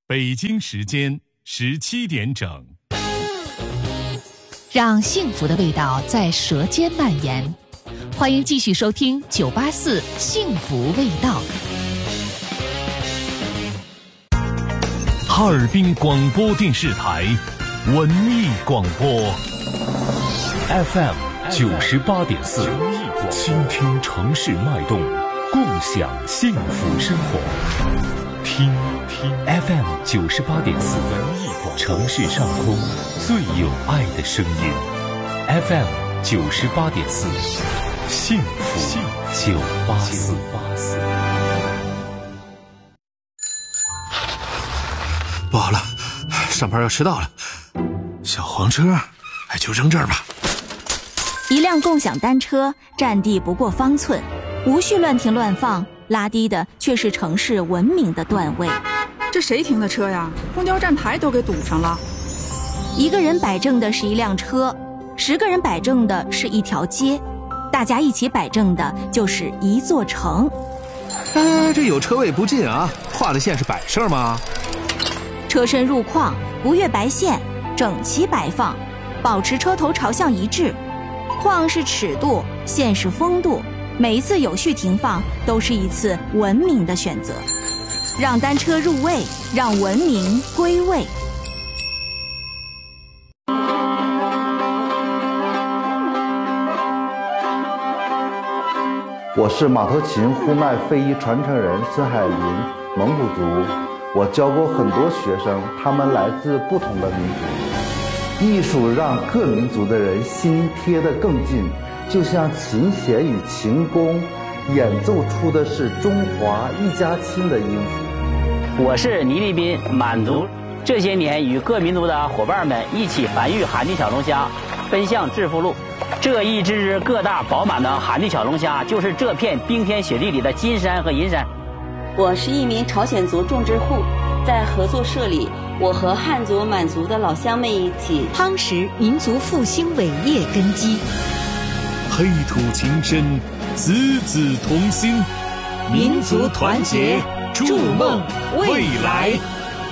北京时间17点整， 让幸福的味道在舌尖蔓延。欢迎继续收听984幸福味道。 哈尔滨广播电视台文艺广播 FM 98.4，倾听城市脉动，共享幸福生活。听 FM 98.4，城市上空最有爱的声音。FM 98.4，幸福984。 不好了，上班要迟到了。小黄车，就扔这儿吧。 一辆共享单车占地不过方寸，无序乱停乱放，拉低的却是城市文明的段位。 这谁停的车呀？公交站牌都给堵上了。 一个人摆正的是一辆车，10个人摆正的是一条街，大家一起摆正的就是一座城。 这有车位不进啊，画的线是摆设吗？ 车身入框，不越白线，整齐摆放，保持车头朝向一致。框是尺度，线是风度，每一次有序停放都是一次文明的选择。让单车入位，让文明归位。 我是马头琴呼麦非遗传承人孙海林，蒙古族。我教过很多学生，他们来自不同的民族。艺术让各民族的人心贴得更近，就像琴弦与琴弓演奏出的是中华一家亲的音符。 我是倪立斌，满族。这些年与各民族的伙伴们一起繁育罕地小龙虾，奔向致富路。这一只个大饱满的罕地小龙虾，就是这片冰天雪地里的金山和银山。 我是一名朝鲜族种植户，在合作社里，我和汉族、满族的老乡们一起夯实民族复兴伟业根基。 黑土情深，子子同心，民族团结，筑梦未来。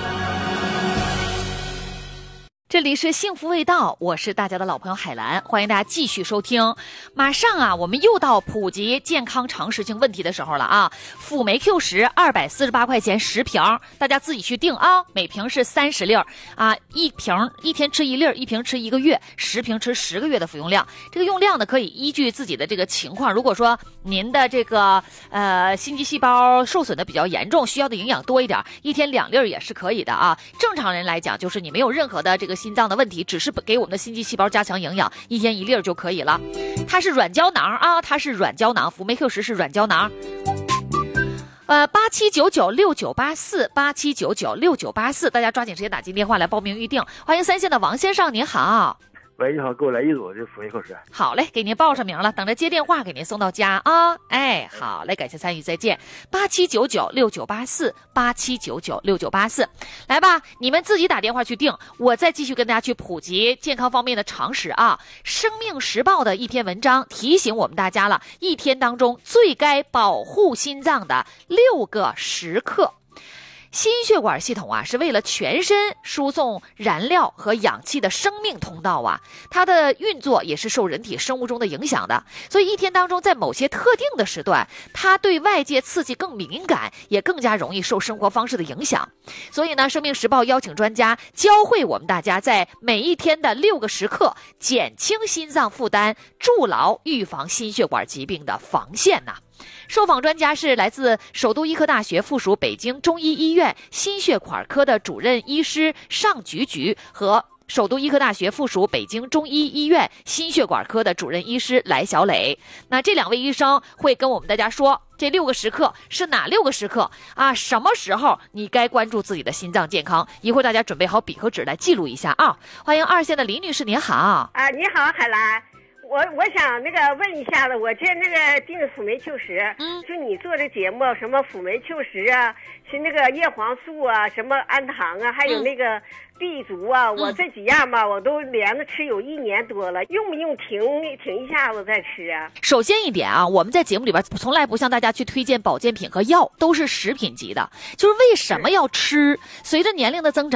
这里是幸福味道，我是大家的老朋友海兰，欢迎大家继续收听。马上啊，我们又到普及健康常识性问题的时候了啊！辅酶 Q10 248块钱10瓶，大家自己去定啊，每瓶是30粒啊，一瓶一天吃1粒，一瓶吃1个月，10瓶吃10个月的服用量。这个用量呢，可以依据自己的这个情况，如果说您的这个心肌细胞受损的比较严重，需要的营养多一点，一天2粒也是可以的啊。正常人来讲，就是你没有任何的这个心脏的问题，只是给我们的心肌细胞加强营养，一天1粒就可以了。它是软胶囊啊，它是软胶囊，辅酶 Q10是软胶囊。87996984，87996984，大家抓紧时间打进电话来报名预定。欢迎3线的王先生，您好。 喂，你好，给我来一组这辅酶 Q10。 好嘞，给您报上名了，等着接电话给您送到家啊。好嘞，感谢参与，再见。87996984，87996984，来吧，你们自己打电话去定，我再继续跟大家去普及健康方面的常识啊。生命时报的一篇文章提醒我们大家了，一天当中最该保护心脏的6个时刻。心血管系统啊，是为了全身输送燃料和氧气的生命通道啊，它的运作也是受人体生物钟的影响的。所以一天当中，在某些特定的时段，它对外界刺激更敏感，也更加容易受生活方式的影响。所以呢，生命时报邀请专家教会我们大家，在每一天的6个时刻，减轻心脏负担，筑牢预防心血管疾病的防线呐。受访专家是来自首都医科大学附属北京中医医院心血管科的主任医师尚菊和首都医科大学附属北京中医医院心血管科的主任医师来小磊。那这2位医生会跟我们大家说，这6个时刻是哪6个时刻啊？什么时候你该关注自己的心脏健康？一会儿大家准备好笔和纸来记录一下啊！欢迎2线的李女士，您好。 你好，海兰。 我想那个问一下子，我这那个定辅酶秋实，就你做的节目，什么辅酶秋实啊，是那个叶黄素啊，什么氨糖啊，还有那个B族啊，我这几样吧，我都连着吃有1年多了，用不用停一下子再吃啊？ 首先一点啊，我们在节目里边从来不向大家去推荐保健品和药，都是食品级的。就是为什么要吃？随着年龄的增长。